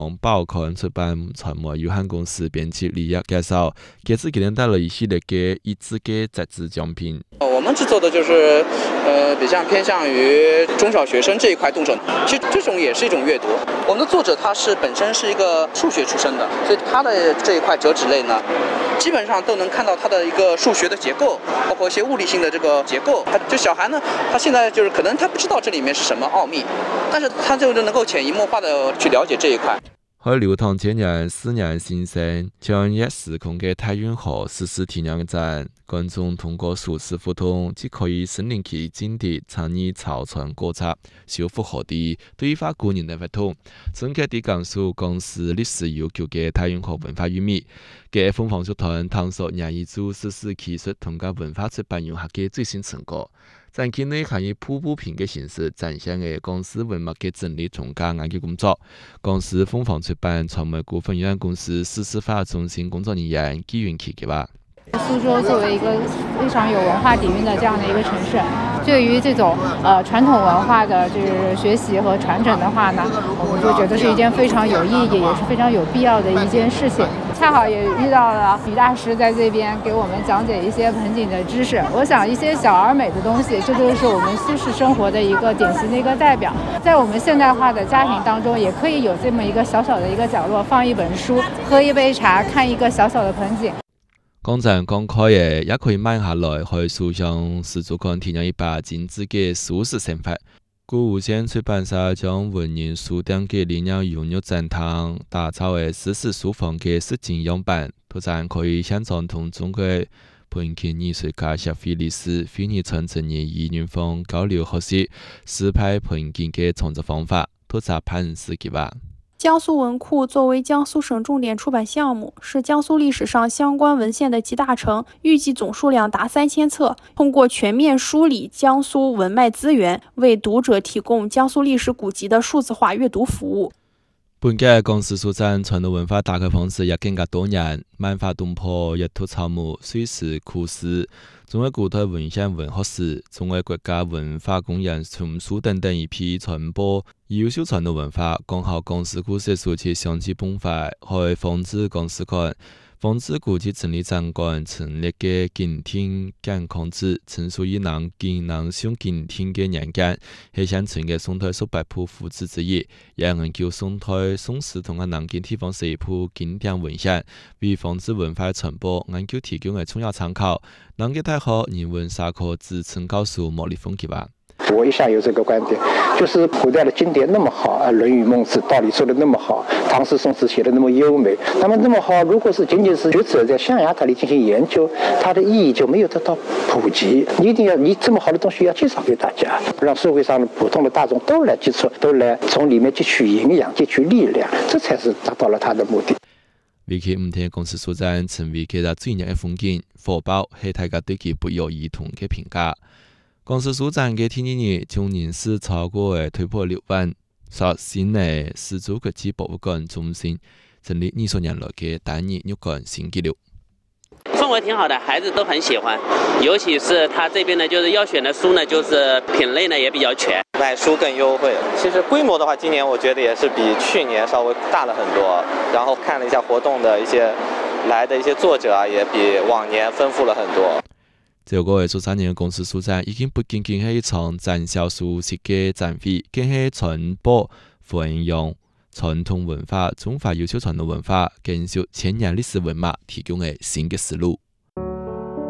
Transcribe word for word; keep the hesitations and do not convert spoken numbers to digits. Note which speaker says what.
Speaker 1: 报刊出版传媒有限公司编辑李亚介绍，这次给人带来一系列的益智的杂志奖品。
Speaker 2: 我们制作的就是呃比较偏向于中小学生这一块动手，其实这种也是一种阅读。我们的作者他是本身是一个数学出身的，所以他的这一块折纸类呢，基本上都能看到他的一个数学的结构，包括一些物理性的这个结构。他就小孩呢，他现在就是可能他不知道这里面是什么奥秘，但是他就能够潜移默化的去了解这一块。
Speaker 1: 喺流堂今年四年新生将一时空嘅太运河实施体验站，观众通过数次互动，即可以身临其境地参与潮船观察、修复河堤、对话古人的活动，深刻地感受公司历史悠久嘅太运河文化与美。嘅凤凰剧团探索廿二组实施技术同埋文化出版融合嘅最新成果。展期内係以瀑布片嘅形式展現嘅公司文物嘅整理重加研究工作。公司鳳凰出版傳媒股份有限公司史事法中心工作人員紀元琪嘅話：
Speaker 3: 苏州作为一个非常有文化底蕴的这样的一个城市，对于这种呃传统文化的就是学习和传承的话呢，我们就觉得是一件非常有意义，也是非常有必要的一件事情。恰好也遇到了李大师在这边给我们讲解一些盆景的知识。我想一些小而美的东西，这就是我们苏式生活的一个典型的一个代表。在我们现代化的家庭当中，也可以有这么一个小小的一个角落，放一本书，喝一杯茶，看一个小小的盆景。
Speaker 1: 廣站公開嘅也可以買下來，去書上試做看體驗一把精緻嘅舒適生活。古湖縣出版社將文人書店嘅理念融入展堂，打造嘅實時書房嘅實景樣板，拓展可以現場同中國盆景藝術家協會理事費爾春職業葉雲峰交流學習實拍盆景嘅創作方法，拓展盤式計劃。
Speaker 4: 江苏文库作为江苏省重点出版项目，是江苏历史上相关文献的集大成，预计总数量达三千册。通过全面梳理江苏文脉资源，为读者提供江苏历史古籍的数字化阅读服务。
Speaker 1: 本屆公司書展傳統文化打開方式也更加多元，萬花東坡、一吐草木、水史、庫史、中國古代文獻文學史、中國國家文化公園叢書等等一批傳播優秀傳統文化，講好公司故事書籍相繼崩壞，去防止公司館。防止古籍整理展館成立嘅景廳健康誌，曾屬於南京南上景廳嘅年間，係鄉村嘅宋代數百部府志之一，也研究宋代宋史同埋南京地方社部經典文獻，為防止文化傳播研究提供嘅重要參考。南京大學人文社科資深教授莫立峰計劃。
Speaker 5: 我一向有这个观点，就是古代的经典那么好啊，《论语》《孟子》道理说的那么好，唐诗宋词写的那么优美，那么那么好，如果是仅仅是学者在象牙塔里进行研究，它的意义就没有得到普及。你一定要，你这么好的东西要介绍给大家，让社会上的普通的大众都来接触，都来从里面汲取营养、汲取力量，这才是达到了它的目的。
Speaker 1: 為期五天公司書展成為其他最熱嘅風景，火爆係大家對其不約而同嘅評價。公司書展嘅第二日，將人次超過嘅突破六萬，率先嘅世祖國際博物館中心成立二十年來嘅單日入館新紀錄。
Speaker 6: 氛圍挺好的，孩子都很喜歡，尤其是他這邊呢，就是要選的書呢，就是品類呢也比較全，
Speaker 7: 買書更優惠。其實規模的話，今年我覺得也是比去年稍微大了很多。然後看了一下活動的一些來的一些作者啊，也比往年豐富了很多。
Speaker 1: 這個十三年嘅公司書展已經不僅僅係一場展銷書籍嘅展會，更係傳播、弘揚傳統文化、中華優秀傳統文化、建設千年歷史文物提供嘅新嘅思路。